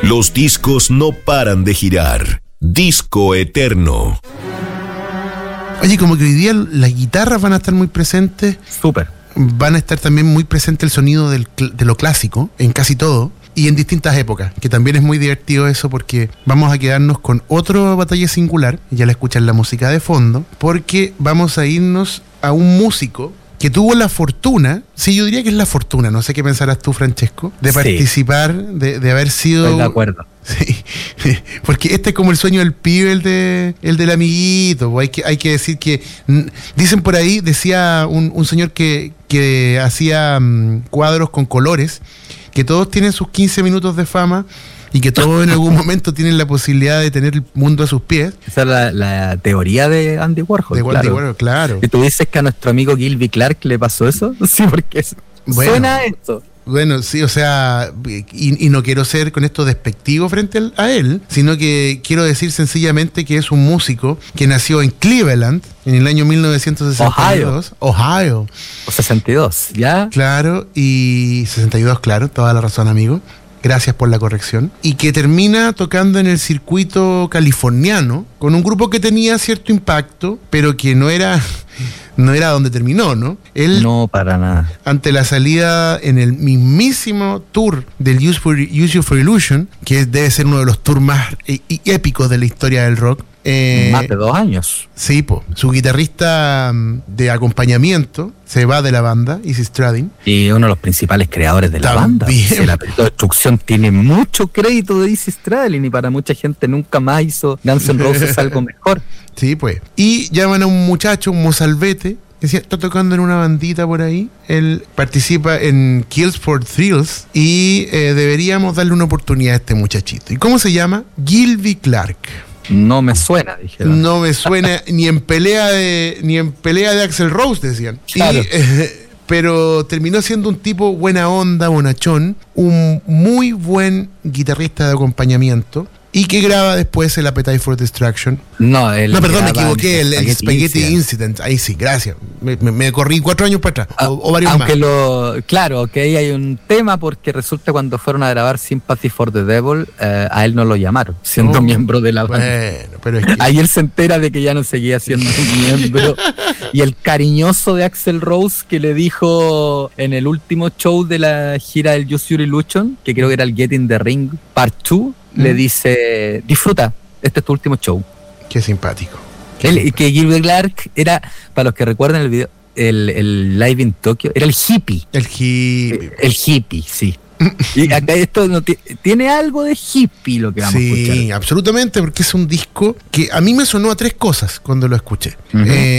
Los discos no paran de girar. Disco Eterno. Oye, como que hoy día las guitarras van a estar muy presentes. Súper. Van a estar también muy presente el sonido de lo clásico en casi todo y en distintas épocas, que también es muy divertido eso porque vamos a quedarnos con otra batalla singular, ya la escuchan la música de fondo, porque vamos a irnos a un músico que tuvo la fortuna, sí, yo diría que es la fortuna, no sé qué pensarás tú, Francesco, de participar, de haber sido... Estoy de acuerdo. Sí, porque este es como el sueño del pibe, el del amiguito. Hay que decir que, dicen por ahí, decía un señor que hacía cuadros con colores, que todos tienen sus 15 minutos de fama y que todos en algún momento tienen la posibilidad de tener el mundo a sus pies. Esa es la teoría de Andy Warhol. De Andy Warhol, claro. ¿Y tú dices que a nuestro amigo Gilby Clarke le pasó eso? Sí, porque suena esto. Bueno, sí, o sea, y no quiero ser con esto despectivo frente a él, sino que quiero decir sencillamente que es un músico que nació en Cleveland en el año 1962. Ohio. O 62, ¿ya? Claro, y 62, claro, toda la razón, amigo. Gracias por la corrección. Y que termina tocando en el circuito californiano con un grupo que tenía cierto impacto, pero que no era donde terminó, ¿no? Él, no, para nada. Ante la salida en el mismísimo tour del Use You for Illusion, que debe ser uno de los tours más épicos de la historia del rock. Más de 2 años. Sí, su guitarrista de acompañamiento se va de la banda, Izzy Stradlin. Y uno de los principales creadores de la banda. El apetito de destrucción tiene mucho crédito de Izzy Stradlin y para mucha gente nunca más hizo Guns N' Roses algo mejor. Sí, pues. Y llaman a un muchacho, un mozalbete, que está tocando en una bandita por ahí. Él participa en Kills for Thrills y deberíamos darle una oportunidad a este muchachito. ¿Y cómo se llama? Gilby Clarke. No me suena, dijeron. No me suena ni en pelea de Axl Rose, decían. Claro. Pero terminó siendo un tipo buena onda, bonachón, un muy buen guitarrista de acompañamiento y que graba después el Appetite for Destruction. No, perdón, me equivoqué, el Spaghetti Incident. Ahí sí, gracias. Me corrí 4 años para atrás, o varios aunque más. Claro, que ahí hay un tema porque resulta cuando fueron a grabar Sympathy for the Devil, a él no lo llamaron, siendo miembro de la banda. Bueno, pero es que... Ahí él se entera de que ya no seguía siendo un miembro. Y el cariñoso de Axl Rose que le dijo en el último show de la gira del Use Your Illusion, que creo que era el Get in the Ring Part 2, le dice, disfruta, este es tu último show. Qué simpático. Que Gilby Clarke era, para los que recuerdan el video, el Live in Tokyo, era el hippie. El hippie, sí. Y acá esto tiene algo de hippie lo que vamos a escuchar. Sí, absolutamente, porque es un disco que a mí me sonó a 3 cosas cuando lo escuché.